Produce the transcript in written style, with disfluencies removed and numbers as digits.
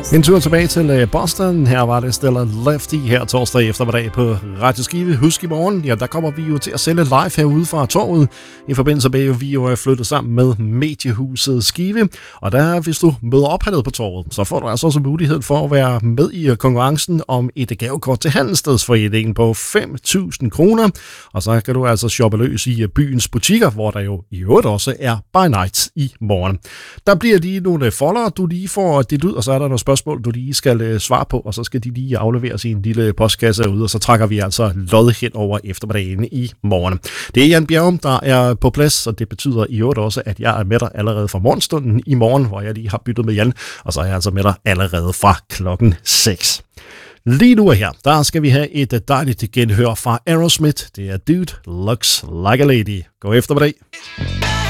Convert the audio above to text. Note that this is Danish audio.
En tur tilbage til Boston. Her var det Stellar Lefty her torsdag eftermiddag på Radio Skive. Husk i morgen, ja, der kommer vi jo til at sende live herude fra torvet. I forbindelse med, at vi jo er flyttet sammen med Mediehuset Skive. Og der, hvis du møder op hernede på torvet, så får du altså også mulighed for at være med i konkurrencen om et gavekort til Handelsstedsforeningen på 5.000 kroner. Og så kan du altså shoppe løs i byens butikker, hvor der jo i øvrigt også er by night i morgen. Der bliver lige nogle folder, du lige får det ud, og så er der nogle spørgsmål, du lige skal svare på, og så skal de lige afleveres i en lille postkasse ud, og så trækker vi altså lod hen over eftermiddagen i morgen. Det er Jan Bjerrum, der er på plads, og det betyder i øvrigt også, at jeg er med dig allerede fra morgenstunden i morgen, hvor jeg lige har byttet med Jan, og så er jeg altså med dig allerede fra klokken 6. Lige nu her, der skal vi have et dejligt genhør fra Aerosmith. Det er Dude Looks Like a Lady. God eftermiddag.